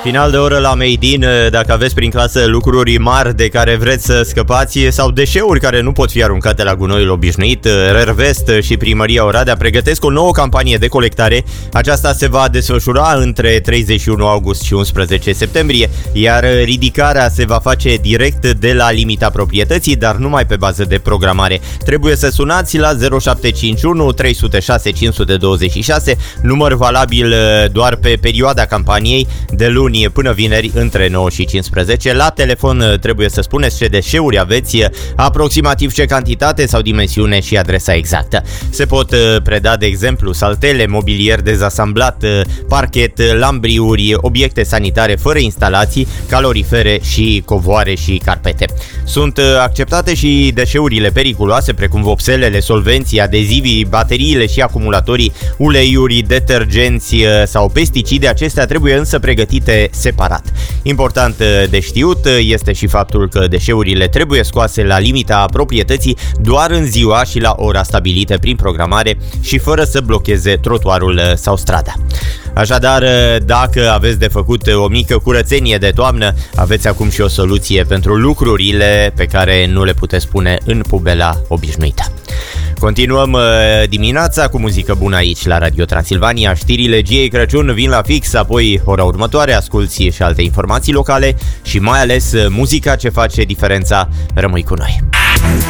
Final de oră la Made in. Dacă aveți prin casă lucruri mari de care vreți să scăpați sau deșeuri care nu pot fi aruncate la gunoiul obișnuit, Rervest și Primăria Oradea pregătesc o nouă campanie de colectare. Aceasta se va desfășura între 31 august și 11 septembrie, iar ridicarea se va face direct de la limita proprietății, dar numai pe bază de programare. Trebuie să sunați la 0751 306 526, număr valabil doar pe perioada campaniei, de luni până vineri între 9 și 15. La telefon trebuie să spuneți ce deșeuri aveți, aproximativ ce cantitate sau dimensiune și adresa exactă. Se pot preda, de exemplu, saltele, mobilier dezasamblat, parchet, lambriuri, obiecte sanitare fără instalații, calorifere și covoare și carpete. Sunt acceptate și deșeurile periculoase, precum vopselele, solvenții, adezivii, bateriile și acumulatorii, uleiuri, detergenți sau pesticide. Acestea trebuie însă pregătite separat. Important de știut este și faptul că deșeurile trebuie scoase la limita proprietății doar în ziua și la ora stabilită prin programare și fără să blocheze trotuarul sau strada. Așadar, dacă aveți de făcut o mică curățenie de toamnă, aveți acum și o soluție pentru lucrurile pe care nu le puteți pune în pubela obișnuită. Continuăm dimineața cu muzică bună aici la Radio Transilvania. Știrile Giei Crăciun vin la fix, apoi ora următoare asculți și alte informații locale și mai ales muzica ce face diferența. Rămâi cu noi!